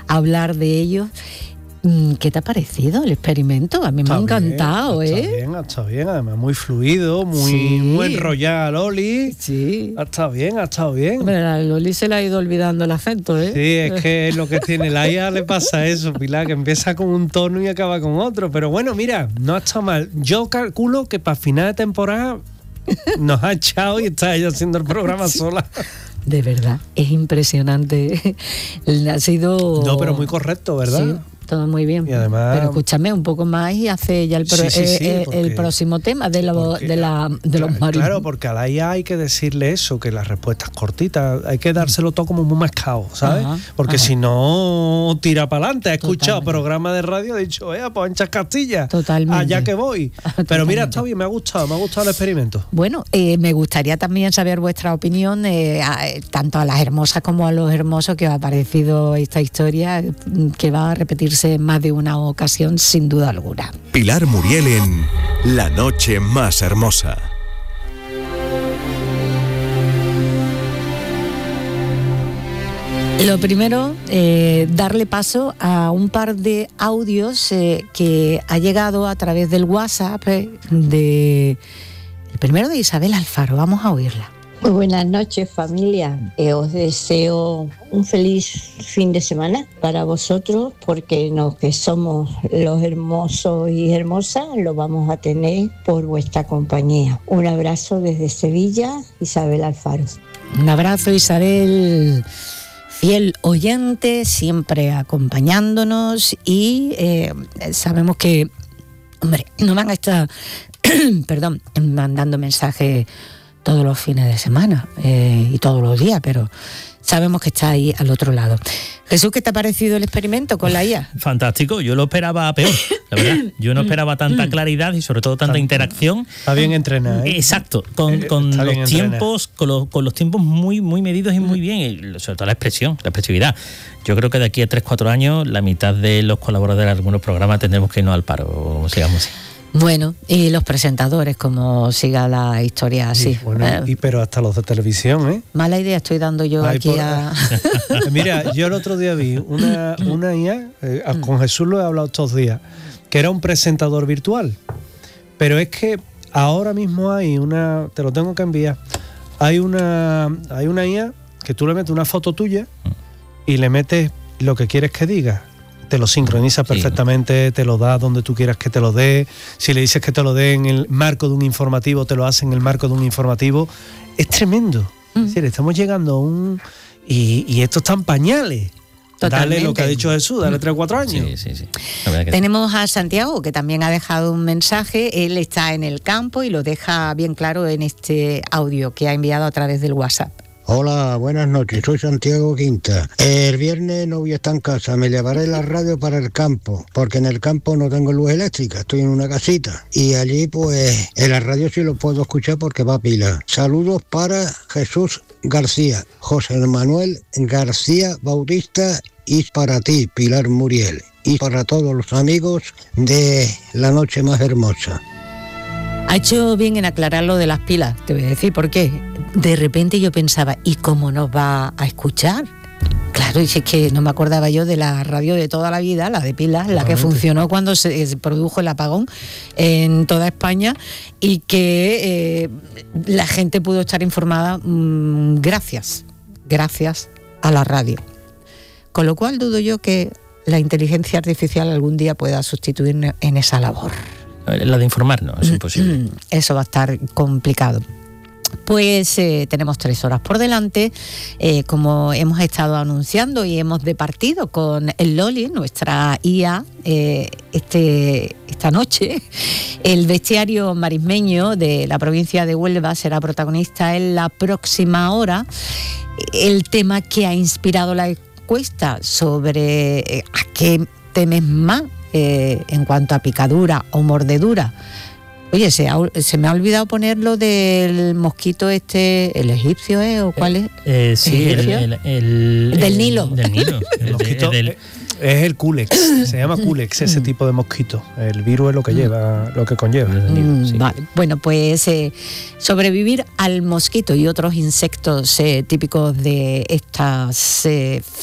hablar de ellos. ¿Qué te ha parecido el experimento? A mí me ha encantado, Está bien, además muy fluido, muy enrollada Loli. Sí. Ha estado bien. Pero a Loli se le ha ido olvidando el acento, ¿eh? Sí, es que es lo que tiene la IA, le pasa eso, Pilar, que empieza con un tono y acaba con otro. Pero bueno, mira, no ha estado mal. Yo calculo que para final de temporada nos ha echado y está ella haciendo el programa sola. De verdad, es impresionante. Ha sido... No, pero muy correcto, ¿verdad? Sí. Todo muy bien. Y además, pero escúchame un poco más y hace ya el próximo tema de los marinos. Claro, porque a la IA hay que decirle eso, que las respuestas cortitas, hay que dárselo todo como muy mascado, ¿sabes? Porque si no, tira para adelante. Ha escuchado programa de radio, ha dicho, pues anchas Castilla, allá que voy. Pero mira, está bien, me ha gustado el experimento. Bueno, me gustaría también saber vuestra opinión, tanto a las hermosas como a los hermosos, que os ha parecido esta historia, que va a repetirse en más de una ocasión, sin duda alguna. Pilar Muriel en La Noche Más Hermosa. Lo primero, darle paso a un par de audios que ha llegado a través del WhatsApp el primero de Isabel Alfaro. Vamos a oírla. Muy buenas noches, familia. Os deseo un feliz fin de semana para vosotros, porque los que somos los hermosos y hermosas lo vamos a tener por vuestra compañía. Un abrazo desde Sevilla, Isabel Alfaro. Un abrazo, Isabel, fiel oyente, siempre acompañándonos, y sabemos que, hombre, no van a estar mandando mensajes todos los fines de semana y todos los días, pero sabemos que está ahí al otro lado. Jesús, ¿qué te ha parecido el experimento con la IA? Fantástico, yo lo esperaba peor, la verdad. Yo no esperaba tanta claridad y sobre todo tanta interacción. Está bien entrenada, ¿eh? Exacto, con los tiempos, con los tiempos muy, muy medidos y muy bien, y sobre todo la expresividad. Yo creo que de aquí a 3-4 años la mitad de los colaboradores de algunos programas tendremos que irnos al paro, sigamos así. Bueno, y los presentadores, como siga la historia así. Bueno, pero hasta los de televisión, ¿eh? Mala idea estoy dando yo aquí a... Mira, yo el otro día vi una IA, con Jesús lo he hablado estos días, que era un presentador virtual. Pero es que ahora mismo hay te lo tengo que enviar, hay una IA que tú le metes una foto tuya y le metes lo que quieres que diga. Te lo sincroniza perfectamente, te lo da donde tú quieras que te lo dé. Si le dices que te lo dé en el marco de un informativo, te lo hace en el marco de un informativo. Es tremendo. Es decir, estamos llegando a un... Y esto está en pañales. Totalmente. Dale lo que ha dicho Jesús, dale 3 o 4 años. Sí. Tenemos a Santiago, que también ha dejado un mensaje. Él está en el campo y lo deja bien claro en este audio que ha enviado a través del WhatsApp. Hola, buenas noches, soy Santiago Quinta. El viernes no voy a estar en casa, me llevaré la radio para el campo, porque en el campo no tengo luz eléctrica, estoy en una casita. Y allí pues en la radio sí lo puedo escuchar porque va a pila. Saludos para Jesús García, José Manuel García Bautista, y para ti, Pilar Muriel, y para todos los amigos de La Noche Más Hermosa. Ha hecho bien en aclarar lo de las pilas, te voy a decir por qué. De repente yo pensaba, ¿y cómo nos va a escuchar? Claro, y es que no me acordaba yo de la radio de toda la vida, la de pilas, la que funcionó cuando se produjo el apagón en toda España, y que la gente pudo estar informada gracias a la radio. Con lo cual dudo yo que la inteligencia artificial algún día pueda sustituirnos en esa labor. La de informarnos es imposible. Eso va a estar complicado. Pues tenemos 3 horas por delante, como hemos estado anunciando, y hemos departido con el Loli, nuestra IA, esta noche. El bestiario marismeño de la provincia de Huelva será protagonista en la próxima hora. El tema que ha inspirado la encuesta sobre a qué temes más en cuanto a picadura o mordedura. Oye, se me ha olvidado poner lo del mosquito el egipcio, ¿o cuál es? Sí, el del Nilo. Del Nilo. El mosquito es el Culex, se llama Culex, ese tipo de mosquito. El virus es lo que lleva, lo que conlleva. Vale. Bueno, pues sobrevivir al mosquito y otros insectos típicos de estas